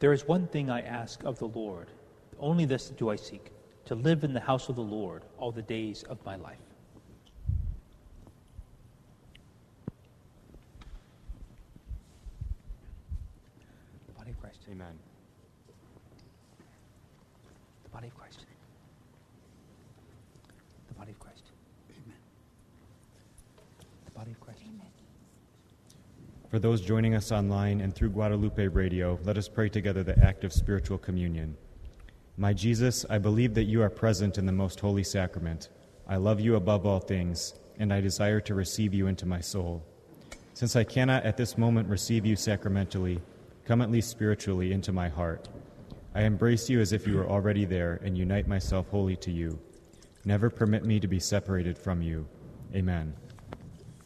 There is one thing I ask of the Lord, only this do I seek, to live in the house of the Lord all the days of my life. The body of Christ. Amen. The body of Christ. The body of Christ. Amen. The body of Christ. Amen. For those joining us online and through Guadalupe Radio, let us pray together the act of spiritual communion. My Jesus, I believe that you are present in the most holy sacrament. I love you above all things, and I desire to receive you into my soul. Since I cannot at this moment receive you sacramentally, come at least spiritually into my heart. I embrace you as if you were already there and unite myself wholly to you. Never permit me to be separated from you. Amen.